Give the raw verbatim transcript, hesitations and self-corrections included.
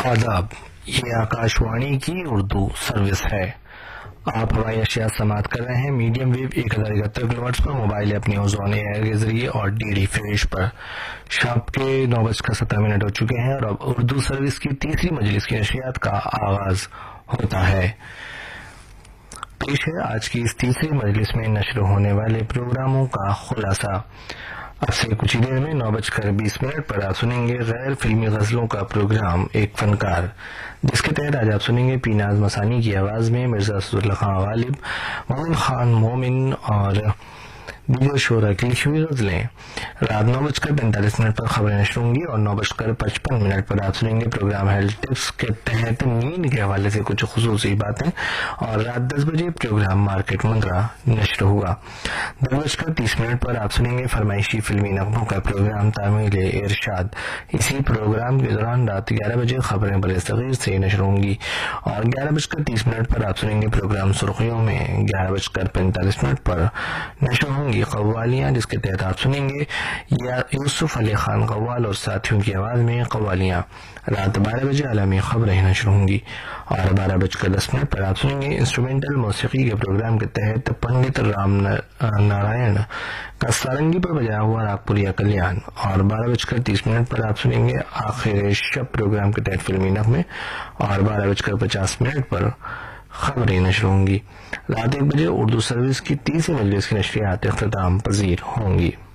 آداب، یہ آکاشوانی کی اردو سروس ہے۔ آپ ہوائی اشیاء سماعت کر رہے ہیں میڈیم ویو ایک ہزار اکہتر کلو ہرٹز پر، موبائل اپنی اوزون ایئر کے ذریعے اور ڈی ڈی فریش پر۔ شام کے نو بج کر سترہ منٹ ہو چکے ہیں اور اب اردو سروس کی تیسری مجلس کی نشریات کا آغاز ہوتا ہے۔ پیش ہے آج کی اس تیسری مجلس میں نشر ہونے والے پروگراموں کا خلاصہ۔ اب سے کچھ ہی دیر میں نو بج کر بیس منٹ پر آپ سنیں گے غیر فلمی غزلوں کا پروگرام ایک فنکار، جس کے تحت آج آپ سنیں گے پیناز مسانی کی آواز میں مرزا اسد اللہ خان غالب، مومن خان مومن اور دیگر شعراء کی لکھی ہوئی غزلیں۔ رات نو بج کر پینتالیس منٹ پر خبریں نشر ہوں گی اور نو بج کر پچپن منٹ پر آپ سنیں گے پروگرام ہیلتھ ٹپس کے تحت نیند کے حوالے سے کچھ خصوصی باتیں، اور رات دس بجے پروگرام مارکیٹ منترا نشر ہوگا۔ دس بج کر تیس منٹ پر آپ سنیں گے فرمائشی فلمی نغموں کا پروگرام تعمیل ارشاد۔ اسی پروگرام کے دوران رات گیارہ بجے خبریں بر صغیر سے نشر ہوں گی اور گیارہ بج کر تیس منٹ پر آپ سنیں گے پروگرام سرخیوں میں۔ گیارہ بج کر پینتالیس منٹ پر نشر ہوں گی قوالیاں، جس کے تحت آپ سنیں گے یوسف علی خان قوال اور ساتھیوں کی آواز میں قوالیاں۔ رات بارہ بجے عالمی خبریں نشر ہوں گی اور بارہ بج کر دس منٹ پر آپ سنیں گے انسٹرومنٹل موسیقی کے پروگرام کے تحت پنڈت رام نارائن کا سارنگی پر بجایا ہوا راگپوریا کلیان، اور بارہ بج کر تیس منٹ پر آپ سنیں گے آخر شب پروگرام کے تحت فلمی نغمے، اور بارہ بج کر پچاس منٹ پر خبریں نشر ہوں گی۔ رات ایک بجے اردو سروس کی تیسری مجلس کی نشریات اختتام پذیر ہوں گی۔